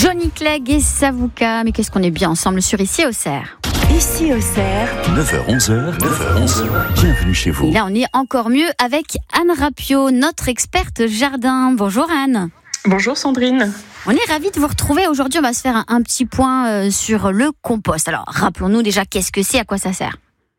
Johnny Clegg et Savuka, mais qu'est-ce qu'on est bien ensemble sur Ici Auxerre. Ici Auxerre, 9h-11h, bienvenue chez vous. Et là, on est encore mieux avec Anne Rapio, notre experte jardin. Bonjour Anne. Bonjour Sandrine. On est ravis de vous retrouver. Aujourd'hui, on va se faire un petit point sur le compost. Alors, rappelons-nous déjà qu'est-ce que c'est, à quoi ça sert.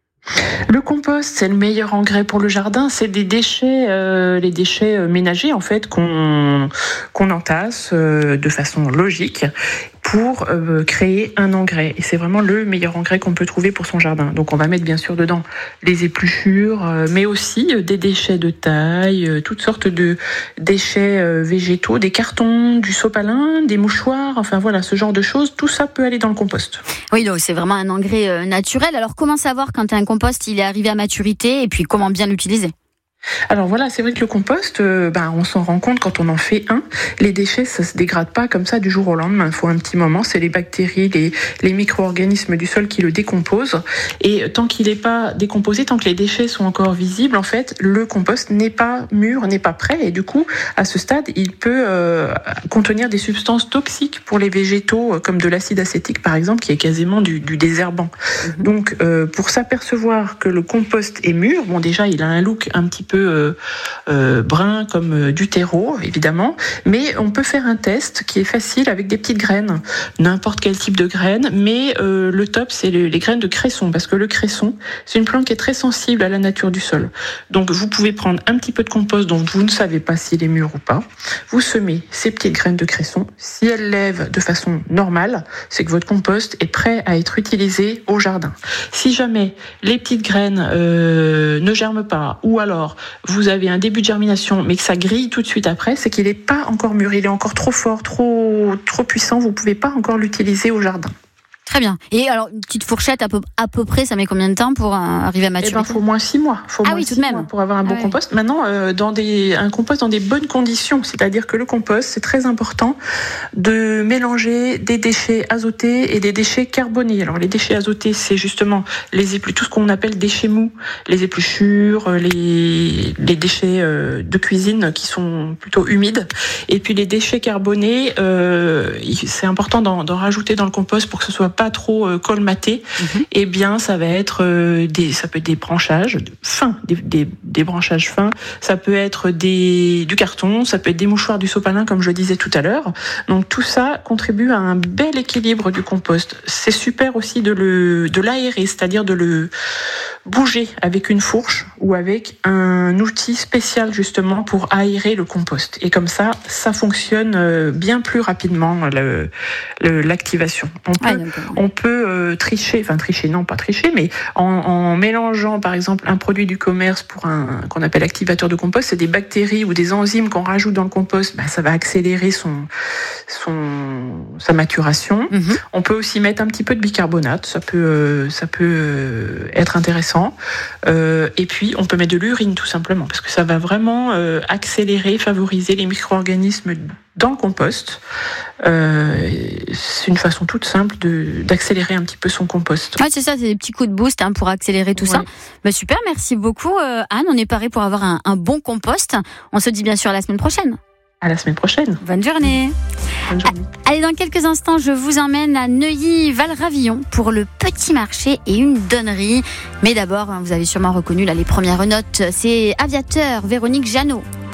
Le compost, c'est le meilleur engrais pour le jardin. C'est des déchets, les déchets ménagers en fait qu'on entasse de façon logique pour créer un engrais. Et c'est vraiment le meilleur engrais qu'on peut trouver pour son jardin. Donc on va mettre bien sûr dedans les épluchures, mais aussi des déchets de taille, toutes sortes de déchets végétaux, des cartons, du sopalin, des mouchoirs, enfin voilà, ce genre de choses. Tout ça peut aller dans le compost. Oui, donc c'est vraiment un engrais naturel. Alors comment savoir quand un compost il est arrivé à maturité et puis comment bien l'utiliser ? Alors voilà, c'est vrai que le compost, on s'en rend compte quand on en fait un. Les déchets, ça se dégrade pas comme ça du jour au lendemain. Il faut un petit moment. C'est les bactéries, les micro-organismes du sol qui le décomposent. Et tant qu'il n'est pas décomposé, tant que les déchets sont encore visibles, en fait, le compost n'est pas mûr, n'est pas prêt. Et du coup, à ce stade, il peut contenir des substances toxiques pour les végétaux, comme de l'acide acétique, par exemple, qui est quasiment du désherbant. Donc, pour s'apercevoir que le compost est mûr, bon, déjà, il a un look un petit peu brun comme du terreau évidemment, mais on peut faire un test qui est facile avec des petites graines, n'importe quel type de graines, mais le top c'est les graines de cresson, parce que le cresson c'est une plante qui est très sensible à la nature du sol. Donc vous pouvez prendre un petit peu de compost dont vous ne savez pas s'il est mûr ou pas, vous semez ces petites graines de cresson, si elles lèvent de façon normale, c'est que votre compost est prêt à être utilisé au jardin. Si jamais les petites graines ne germent pas, ou alors vous avez un début de germination mais que ça grille tout de suite après, c'est qu'il n'est pas encore mûr, il est encore trop fort, trop puissant, vous ne pouvez pas encore l'utiliser au jardin. Très bien. Et alors, une petite fourchette à peu près, ça met combien de temps pour arriver à maturité ? Il faut au moins 6 mois. Tout de même. Pour avoir un bon compost. Maintenant, un compost dans des bonnes conditions, c'est-à-dire que le compost, c'est très important de mélanger des déchets azotés et des déchets carbonés. Alors, les déchets azotés, c'est justement tout ce qu'on appelle déchets mous, les épluchures, les déchets de cuisine qui sont plutôt humides. Et puis, les déchets carbonés, c'est important d'en rajouter dans le compost pour que ce soit pas trop colmaté. Et bien ça va être ça peut être des branchages fins, des branchages fins, ça peut être du carton, ça peut être des mouchoirs, du sopalin comme je le disais tout à l'heure. Donc tout ça contribue à un bel équilibre du compost. C'est super aussi de l'aérer, c'est-à-dire de le bouger avec une fourche ou avec un outil spécial justement pour aérer le compost. Et comme ça fonctionne bien plus rapidement l'activation. On peut tricher, mais en mélangeant par exemple un produit du commerce pour qu'on appelle activateur de compost, c'est des bactéries ou des enzymes qu'on rajoute dans le compost, ça va accélérer sa maturation. On peut aussi mettre un petit peu de bicarbonate, ça peut être intéressant. Et puis on peut mettre de l'urine tout simplement, parce que ça va vraiment accélérer, favoriser les micro-organismes dans le compost. C'est une façon toute simple d'accélérer un petit peu son compost. Ouais, c'est ça, c'est des petits coups de boost pour accélérer tout ça. Super, merci beaucoup Anne, on est paré pour avoir un bon compost. On se dit bien sûr à la semaine prochaine. À la semaine prochaine. Bonne journée. Bonne journée. Allez, dans quelques instants, je vous emmène à Neuilly-Valravillon pour le petit marché et une donnerie. Mais d'abord, vous avez sûrement reconnu les premières notes, c'est Aviateur, Véronique Jeannot.